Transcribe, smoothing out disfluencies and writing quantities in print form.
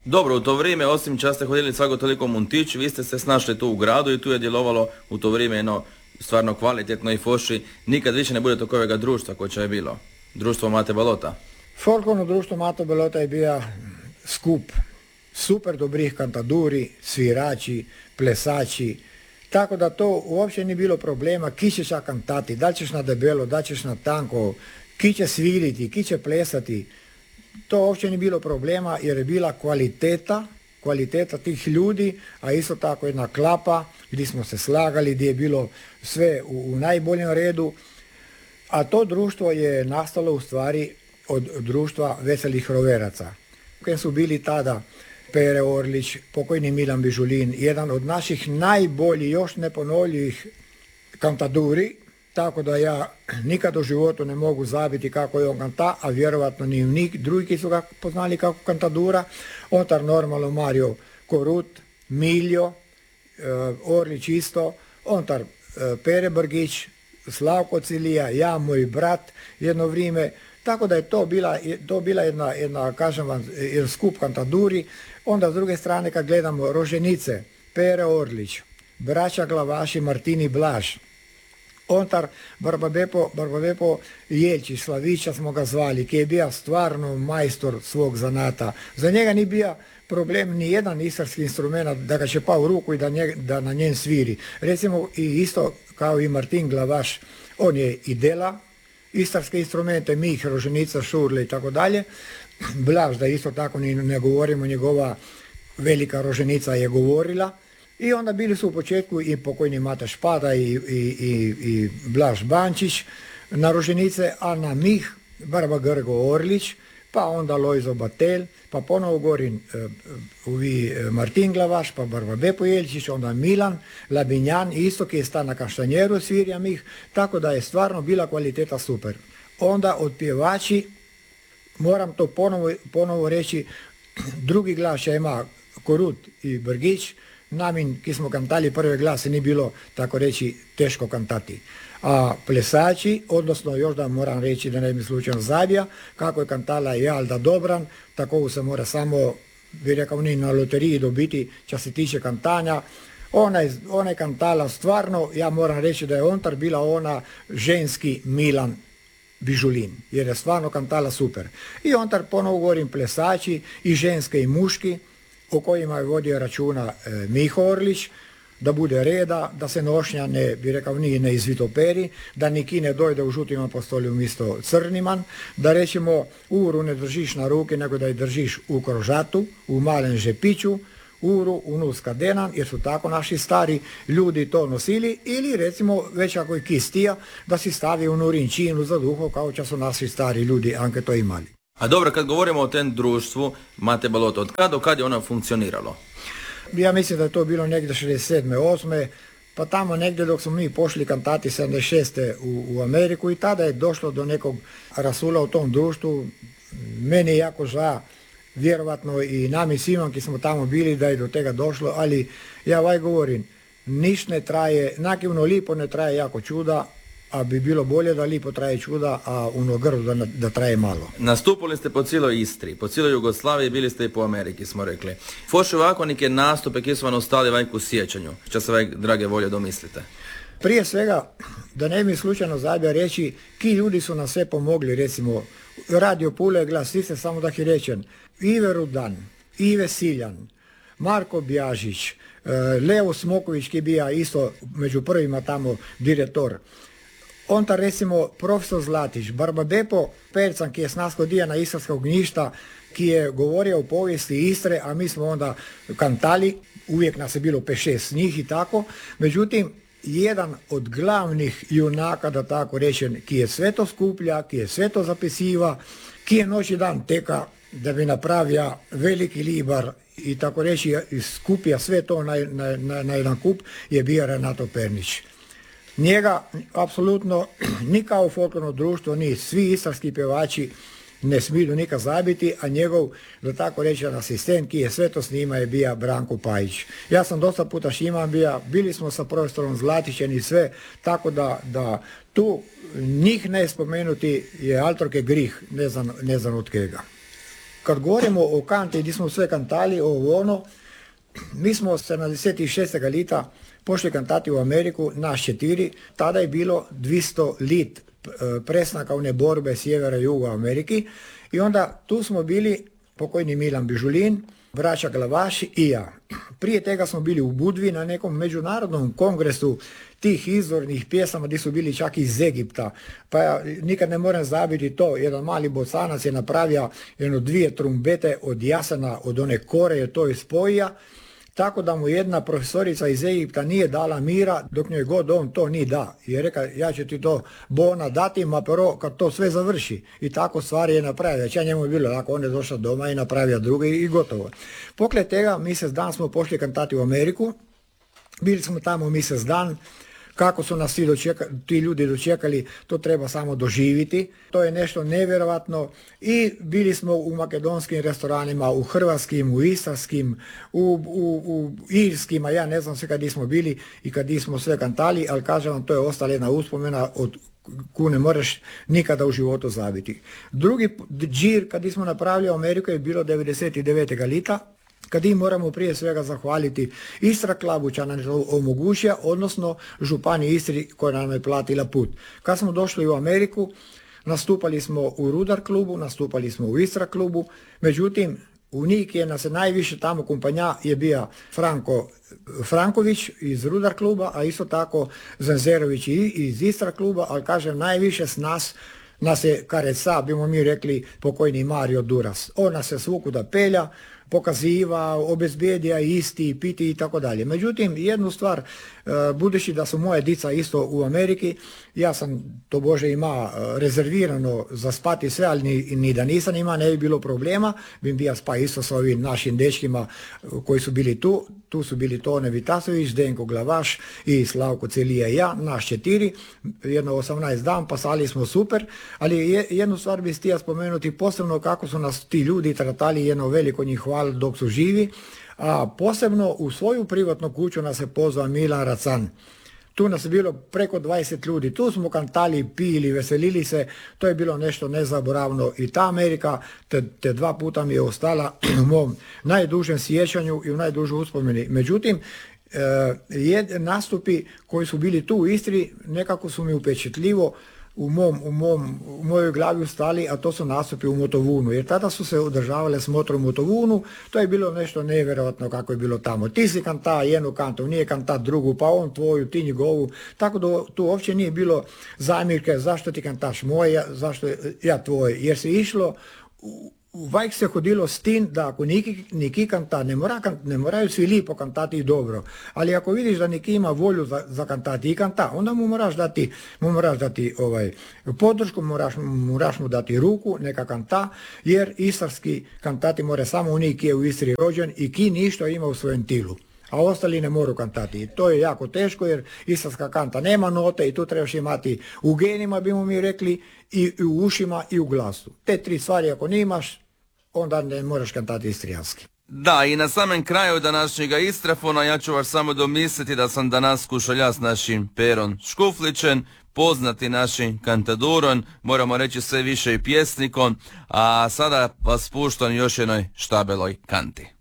Dobro, u to vrijeme, osim čas ste hodili svako toliko Muntić, vi ste se snašli tu u gradu i tu je djelovalo u to vrijeme jedno stvarno kvalitetno i Foši. Nikad više ne bude takovega društva koje je bilo. Društvo Mate Balota. Folklorno društvo Mate Balota je bio skup super dobrih kantaduri, svirači, plesači. Tako da to uopće nije bilo problema, ki ćeš kantati, da li ćeš na debelo, da li ćeš na tanko, ki će sviriti, ki će plesati. To uopće nije bilo problema jer je bila kvaliteta tih ljudi, a isto tako jedna klapa gdje smo se slagali, gdje je bilo sve u najboljem redu. A to društvo je nastalo u stvari od društva veselih roveraca. Koji su bili tada Pere Orlić, pokojni Milan Bižulin, jedan od naših najboljih, još neponovljivih kantaduri, tako da ja nikad u životu ne mogu zabiti kako je on kanta, a vjerovatno ni drugi ki su ga poznali kako kantadura. Otar normalno Mario Korut, Miljo, Orlić isto, ontar Pere Brgić, Slavko Cilija, ja, moj brat jedno vrijeme. Tako da je to bila jedna, kažem vam, jedan skup kantaduri. Onda s druge strane kad gledamo roženice, Pere Orlić, braća Glavaši, Martini Blaž, ontar Barbabepo Jelčić, Slavića smo ga zvali, ki je bio stvarno majstor svog zanata. Za njega nije bio problem ni jedan istarski instrument da ga će pa u ruku i da na njen sviri. Recimo i isto kao i Martin Glavaš, on je i dela istarske instrumente, mih, roženica, šurle i tako dalje. Blaž, da isto tako ne govorimo, njegova velika roženica je govorila. I onda bili su u početku i pokojni Mata Špada i Blaž Bančić na roženice, a na mih Barba Grgo Orlić, pa onda Lojzo Batel, pa ponovo govorim Martin Glavaš, pa Barba Bepo Jelčić, onda Milan Labinjan, isto ki je sta na Kaštanjeru svirja mih, tako da je stvarno bila kvaliteta super. Onda od pjevači, moram to ponovo reći, drugi glas ima Korut i Brgić, namin, ki smo kantali prve glase, nije bilo, tako reći, teško kantati. A plesači, odnosno još da moram reći da ne bi slučajno zabija, kako je kantala i Alda Dobran, tako se mora samo, bi rekao, ni na loteriji dobiti, što se tiče kantanja. Ona je kantala stvarno, ja moram reći da je ontar bila ona ženski Milan Bižulin, jer je stvarno kantala super. I ontar ponovo govorim plesači, i ženske i muški, o kojima je vodio računa Miho Orlić, da bude reda, da se nošnja ne izvitoperi, da niki ne dojde u žutim apostolju umjesto crniman, da recimo uru ne držiš na ruke, nego da je držiš u krožatu, u malen žepiću, uru, unuska denan, jer su tako naši stari ljudi to nosili, ili recimo već ako je kistija, da si stavi u nurinčinu za duho, kao će su naši stari ljudi anke to imali. A dobro, kad govorimo o tem društvu Mate Balota, od kad je ono funkcioniralo? Ja mislim da je to bilo negdje 67. 8. pa tamo negdje dok smo mi pošli kantati 76. u Ameriku i tada je došlo do nekog rasula u tom društvu. Meni je jako žao, vjerovatno i nami svima ki smo tamo bili da je do tega došlo, ali ja govorim, niš ne traje, nakivno lipo ne traje jako čuda, a bi bilo bolje da lipo traje čuda, a ono grdo da traje malo. Nastupili ste po cijeloj Istri, po cijeloj Jugoslaviji, bili ste i po Ameriki, smo rekli. Foši ovako neke nastupe ki su vam ostali vajku sjećanju, što se vaj drage volje domislite? Prije svega, da ne mi slučajno zabija reći, ki ljudi su nam sve pomogli, recimo Radio Pule, Glas Istre, samo da ih rečem, Ive Rudan, Ive Siljan, Marko Bjažić, Leo Smoković ki bija isto među prvima tamo direktor. Onda recimo profesor Zlatić, Barbabepo Percan ki je s nas hodija na istarskog gnjišta, ki je govorio o povijesti Istre, a mi smo onda kantali, uvijek nas je bilo 5-6 njih i tako. Međutim, jedan od glavnih junaka, da tako rečem, ki je sve to skuplja, ki je sve to zapisiva, ki je noć i dan teka da bi napravio veliki libar i tako reći skupija sve to na jedan kup, je bio Renato Pernić. Njega, apsolutno, ni kao folklorno društvo, ni svi istarski pjevači ne smiju nikad zabiti, a njegov, da tako reći, asistent ki je sve to snima je bija Branko Pajić. Ja sam dosta puta s njima bija, bili smo sa profesorom Zlatićem i sve, tako da tu njih ne spomenuti je altorke grih, ne znam od kega. Kad govorimo o kanti, gdje smo sve kantali, ovo ono, mi smo 76. leta pošli kantati u Ameriku, nas 4, tada je bilo 200 lit presnaka one borbe sjevera i juga Ameriki i onda tu smo bili pokojni Milan Bižulin, braća Glavaš i ja. Prije tega smo bili u Budvi na nekom međunarodnom kongresu tih izvornih pjesama gdje su bili čak iz Egipta. Pa ja nikad ne moram zabiti to, jedan mali bosanac je napravio 2 trumbete od jasena, od one kore je to ispojio, tako da mu jedna profesorica iz Egipta nije dala mira dok njoj god on to nije da. I je rekao, ja ću ti to bona dati, ma prvo kad to sve završi. I tako stvari je napravio. Ja njemu je bilo lako, on je došao doma i napravio druge i gotovo. Poslije tega mjesec dan smo pošli kantati u Ameriku. Bili smo tamo mjesec dan. Kako su nas ti ljudi dočekali, to treba samo doživjeti. To je nešto nevjerojatno i bili smo u makedonskim restoranima, u hrvatskim, u istarskim, u irskim, a ja ne znam sve kad smo bili i kad smo sve kantali, ali kažem vam, to je ostala jedna uspomena od koju ne možeš nikada u životu zabiti. Drugi džir kad smo napravili u Ameriku je bilo 99. leta, kad im moramo prije svega zahvaliti Istra Klubu koja nam je to omogućila, odnosno županiji Istri koja nam je platila put. Kad smo došli u Ameriku, nastupali smo u Rudar klubu, nastupali smo u Istra klubu, međutim u Nik je nas najviše tamo kompanja je bio Franko Franković iz Rudar kluba, a isto tako Zanzerović iz Istra kluba, ali kažem najviše s nas je kareca, bimo mi rekli pokojni Mario Duras. On nas je svukuda pelja, pokaziva, obezbjedija isti, piti i tako dalje. Međutim, jednu stvar, budući da su moje dica isto u Ameriki, ja sam to Bože ima rezervirano za spati sve, ali ni da nisam ima, ne bi bilo problema, bi bio spa isto sa ovim našim dečkima koji su bili tu. Tu su bili Tone Vitasović, Denko Glavaš i Slavko Celija i ja, naš 4, jedno 18 dan, pasali smo super, ali jednu stvar bi htio spomenuti, posebno kako su nas ti ljudi tratali, jedno veliko njih hvala dok su živi, a posebno u svoju privatnu kuću nas je pozvao Milan Racan. Tu nas je bilo preko 20 ljudi, tu smo kantali, pili, veselili se, to je bilo nešto nezaboravno i ta Amerika te 2 puta mi je ostala u mom najdužem sjećanju i u najdužoj uspomeni. Međutim, nastupi koji su bili tu u Istri nekako su mi upečatljivo u mojoj glavi ustali, a to su nastupi u Motovunu, jer tada su se održavale smotre u Motovunu, to je bilo nešto nevjerojatno kako je bilo tamo. Ti si kanta jednu kantu, nije kanta drugu, pa on tvoju, ti njegovu, tako da tu uopće nije bilo zamjerke zašto ti kantaš moje, zašto ja tvoje, jer se išlo uvijek se hodilo s tim da ako neki kanta, ne moraju svi lipo kantati i dobro, ali ako vidiš da neki ima volju za kantati i kanta, onda mu moraš dati podršku, moraš mu dati ruku, neka kanta, jer istarski kantati more samo oni ki je u Istri rođen i ki ništa ima u svojem tilu, a ostali ne moru kantati. I to je jako teško jer istarska kanta nema note i tu trebaš imati u genima, bimo mi rekli, i u ušima i u glasu. Te 3 stvari ako nimaš, onda ne moraš kantati istrijanski. Da, i na samem kraju današnjega Istrafona ja ću vas samo domisliti da sam danas skušalja s našim Perom Škuflićem, poznati našim kantadurom, moramo reći sve više i pjesnikom, a sada vas puštam još jednoj štabeloj kanti.